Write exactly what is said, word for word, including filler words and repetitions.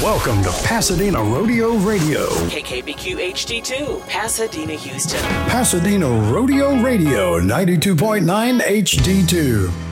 Welcome to Pasadena Rodeo Radio. K K B Q H D two, Pasadena, Houston. Pasadena Rodeo Radio, ninety-two point nine H D two.